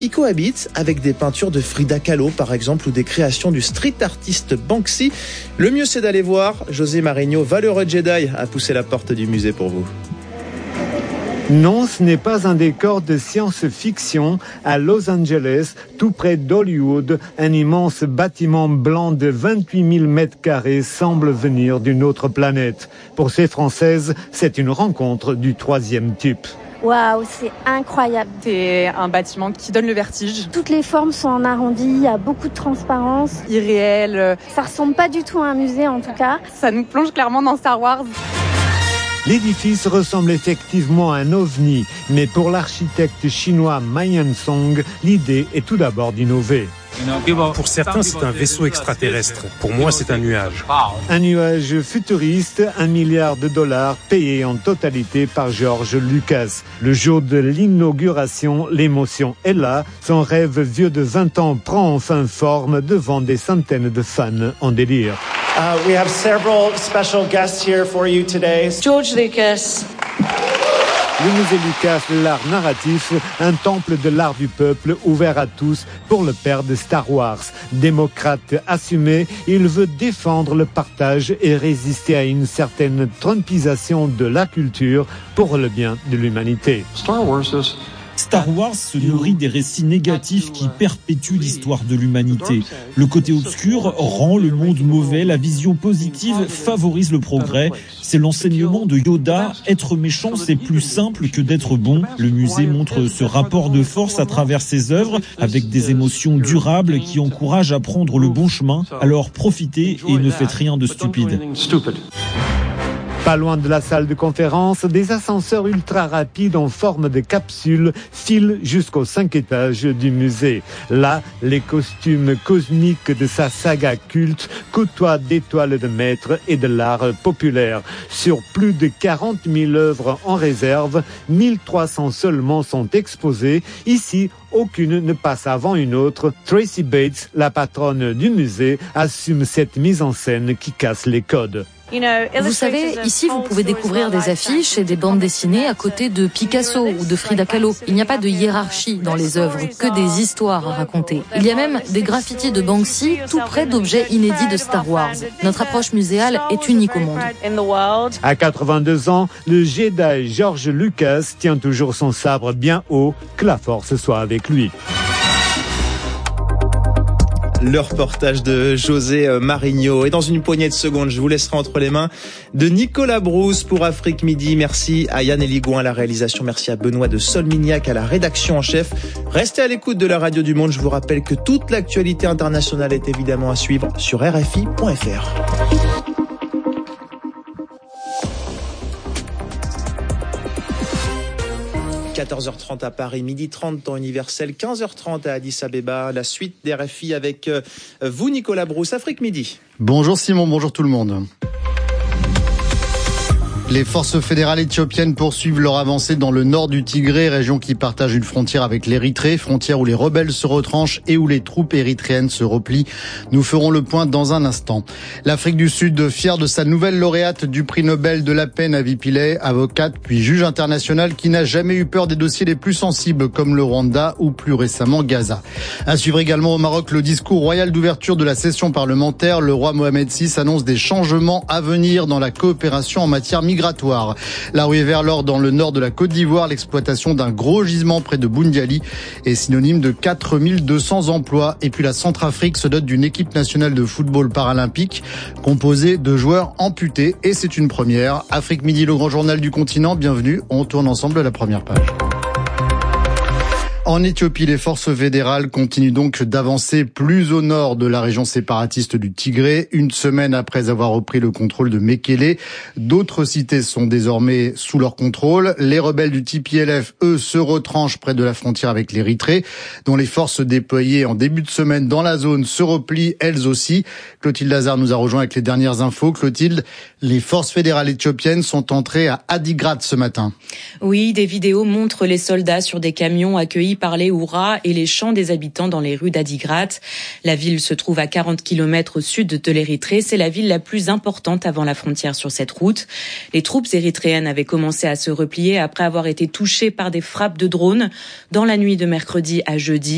qui cohabitent avec des peintures de Frida Kahlo par exemple ou des créations du street artiste Banksy. Le mieux c'est d'aller voir. José Marigno, valeureux Jedi, a poussé la porte du musée pour vous. Non, ce n'est pas un décor de science-fiction. À Los Angeles, tout près d'Hollywood, un immense bâtiment blanc de 28 000 mètres carrés semble venir d'une autre planète. Pour ces Françaises, c'est une rencontre du troisième type. Waouh, c'est incroyable. C'est un bâtiment qui donne le vertige. Toutes les formes sont en arrondi, il y a beaucoup de transparence. Irréel. Ça ressemble pas du tout à un musée en tout cas. Ça nous plonge clairement dans Star Wars. L'édifice ressemble effectivement à un ovni, mais pour l'architecte chinois Ma Yan-song, l'idée est tout d'abord d'innover. Pour certains, c'est un vaisseau extraterrestre. Pour moi, c'est un nuage. Un nuage futuriste, $1 milliard payé en totalité par George Lucas. Le jour de l'inauguration, l'émotion est là. Son rêve vieux de 20 ans prend enfin forme devant des centaines de fans en délire. We have several special guests here for you today. George Lucas. Le musée Lucas, l'art narratif, un temple de l'art du peuple ouvert à tous pour le père de Star Wars. Démocrate assumé, il veut défendre le partage et résister à une certaine trumpisation de la culture pour le bien de l'humanité. Star Wars se nourrit des récits négatifs qui perpétuent l'histoire de l'humanité. Le côté obscur rend le monde mauvais, la vision positive favorise le progrès. C'est l'enseignement de Yoda, être méchant c'est plus simple que d'être bon. Le musée montre ce rapport de force à travers ses œuvres, avec des émotions durables qui encouragent à prendre le bon chemin. Alors profitez et ne faites rien de stupide. Pas loin de la salle de conférence, des ascenseurs ultra rapides en forme de capsule filent jusqu'aux 5 étages du musée. Là, les costumes cosmiques de sa saga culte côtoient d'étoiles de maître et de l'art populaire. Sur plus de 40 000 œuvres en réserve, 1300 seulement sont exposées. Ici, aucune ne passe avant une autre. Tracy Bates, la patronne du musée, assume cette mise en scène qui casse les codes. Vous savez, ici vous pouvez découvrir des affiches et des bandes dessinées à côté de Picasso ou de Frida Kahlo. Il n'y a pas de hiérarchie dans les œuvres, que des histoires à raconter. Il y a même des graffitis de Banksy tout près d'objets inédits de Star Wars. Notre approche muséale est unique au monde. À 82 ans, le Jedi George Lucas tient toujours son sabre bien haut, que la force soit avec lui. Le reportage de José Marigno. Et dans une poignée de secondes, je vous laisserai entre les mains de Nicolas Brousse pour Afrique Midi. Merci à Yann Eligouin à la réalisation. Merci à Benoît de Solmignac à la rédaction en chef. Restez à l'écoute de la Radio du Monde. Je vous rappelle que toute l'actualité internationale est évidemment à suivre sur RFI.fr. 14h30 à Paris, 12h30 temps universel, 15h30 à Addis Abeba. La suite des RFI avec vous, Nicolas Brousse, Afrique Midi. Bonjour Simon, bonjour tout le monde. Les forces fédérales éthiopiennes poursuivent leur avancée dans le nord du Tigré, région qui partage une frontière avec l'Érythrée, frontière où les rebelles se retranchent et où les troupes érythréennes se replient. Nous ferons le point dans un instant. L'Afrique du Sud, fière de sa nouvelle lauréate du prix Nobel de la paix, Navi Pillay, avocate puis juge international qui n'a jamais eu peur des dossiers les plus sensibles comme le Rwanda ou plus récemment Gaza. À suivre également au Maroc le discours royal d'ouverture de la session parlementaire. Le roi Mohamed VI annonce des changements à venir dans la coopération en matière migratoire. La ruée vers l'or dans le nord de la Côte d'Ivoire, l'exploitation d'un gros gisement près de Boundiali est synonyme de 4200 emplois. Et puis la Centrafrique se dote d'une équipe nationale de football paralympique composée de joueurs amputés. Et c'est une première. Afrique Midi, le grand journal du continent. Bienvenue, on tourne ensemble la première page. En Éthiopie, les forces fédérales continuent donc d'avancer plus au nord de la région séparatiste du Tigré, une semaine après avoir repris le contrôle de Mekele. D'autres cités sont désormais sous leur contrôle. Les rebelles du TPLF, eux, se retranchent près de la frontière avec l'Érythrée, dont les forces déployées en début de semaine dans la zone se replient elles aussi. Clotilde Hazard nous a rejoint avec les dernières infos. Clotilde, les forces fédérales éthiopiennes sont entrées à Adigrat ce matin. Oui, des vidéos montrent les soldats sur des camions accueillis par les hurrahs et les chants des habitants dans les rues d'Adigrat. La ville se trouve à 40 km au sud de l'Érythrée. C'est la ville la plus importante avant la frontière sur cette route. Les troupes érythréennes avaient commencé à se replier après avoir été touchées par des frappes de drones dans la nuit de mercredi à jeudi.